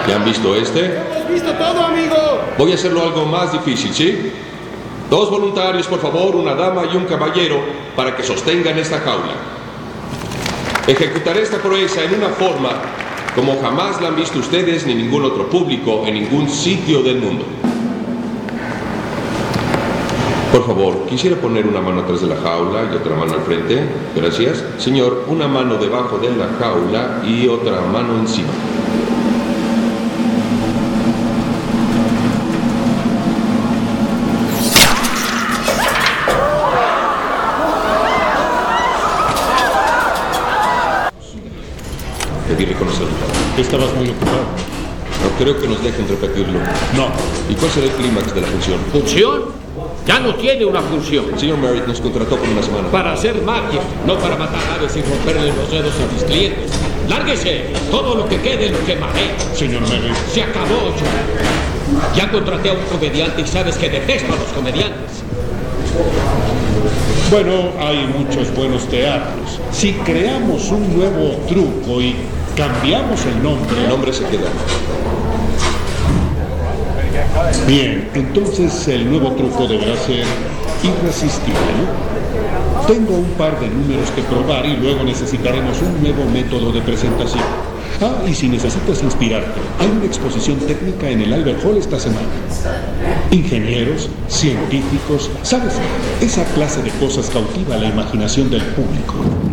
¿Ya han visto este? ¡Hemos visto todo, amigo! Voy a hacerlo algo más difícil, ¿sí? 2 voluntarios, por favor, una dama y un caballero, para que sostengan esta jaula. Ejecutaré esta proeza en una forma como jamás la han visto ustedes ni ningún otro público en ningún sitio del mundo. Por favor, quisiera poner una mano atrás de la jaula y otra mano al frente. Gracias. Señor, una mano debajo de la jaula y otra mano encima. Debí reconocerlo. Estabas muy ocupado. No creo que nos dejen repetirlo. No. ¿Y cuál será el clímax de la función? ¿Función? Ya no tiene una función. El señor Merritt nos contrató por una semana. Para hacer magia, no para matar aves y romperle los dedos a mis clientes. ¡Lárguese! Todo lo que quede lo quemaré. Señor Merritt. Se acabó, John. Ya contraté a un comediante y sabes que detesto a los comediantes. Bueno, hay muchos buenos teatros. Si creamos un nuevo truco y cambiamos el nombre... El nombre se queda. Bien, entonces el nuevo truco deberá ser irresistible, ¿no? Tengo un par de números que probar y luego necesitaremos un nuevo método de presentación. Ah, y si necesitas inspirarte, hay una exposición técnica en el Albert Hall esta semana. Ingenieros, científicos, ¿sabes? Esa clase de cosas cautiva la imaginación del público.